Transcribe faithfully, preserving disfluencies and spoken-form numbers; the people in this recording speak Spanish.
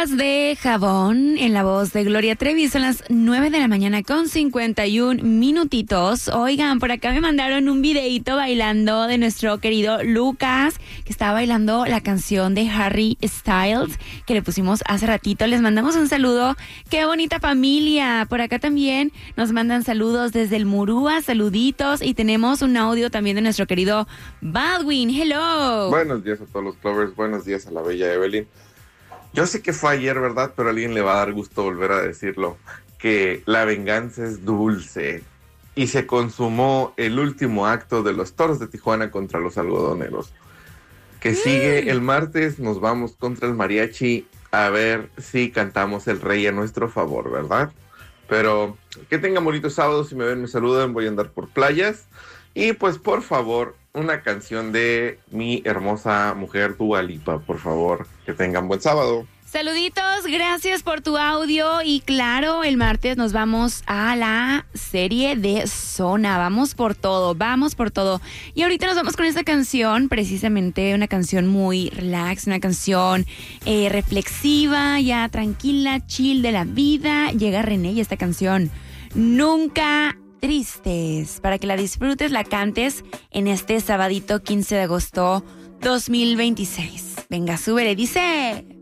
Gotas de jabón en la voz de Gloria Trevi. Son las nueve de la mañana con cincuenta y un minutitos. Oigan, por acá me mandaron un videito bailando de nuestro querido Lucas, que estaba bailando la canción de Harry Styles, que le pusimos hace ratito. Les mandamos un saludo. ¡Qué bonita familia! Por acá también nos mandan saludos desde el Murúa, saluditos. Y tenemos un audio también de nuestro querido Baldwin. ¡Hello! Buenos días a todos los Clovers. Buenos días a la bella Evelyn. Yo sé que fue ayer, ¿verdad? Pero a alguien le va a dar gusto volver a decirlo, que la venganza es dulce. Y se consumó el último acto de los Toros de Tijuana contra los Algodoneros. Que mm. sigue el martes, nos vamos contra el Mariachi a ver si cantamos el Rey a nuestro favor, ¿verdad? Pero que tengan bonitos sábados, si me ven me saludan, voy a andar por playas. Y pues por favor, una canción de mi hermosa mujer Dua Lipa, por favor, que tengan buen sábado. Saluditos, gracias por tu audio y claro, el martes nos vamos a la serie de Zona, vamos por todo, vamos por todo. Y ahorita nos vamos con esta canción, precisamente una canción muy relax, una canción eh, reflexiva, ya tranquila, chill de la vida. Llega René y esta canción, Nunca Tristes, para que la disfrutes, la cantes en este sabadito quince de agosto dos mil veintiséis. Venga, súbele, dice...